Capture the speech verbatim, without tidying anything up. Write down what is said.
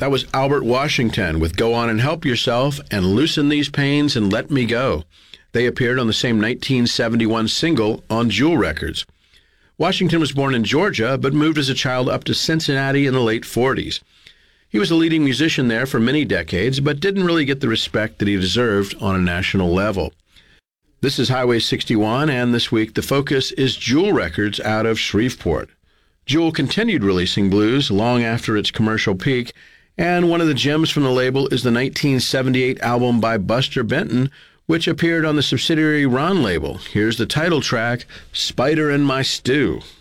That was Albert Washington with Go On and Help Yourself and Loosen These Pains and Let Me Go. They appeared on the same nineteen seventy-one single on Jewel Records. Washington was born in Georgia, but moved as a child up to Cincinnati in the late forties. He was a leading musician there for many decades, but didn't really get the respect that he deserved on a national level. This is Highway sixty-one, and this week the focus is Jewel Records out of Shreveport. Jewel continued releasing blues long after its commercial peak, and one of the gems from the label is the nineteen seventy-eight album by Buster Benton, which appeared on the subsidiary Ron label. Here's the title track, Spider in My Stew.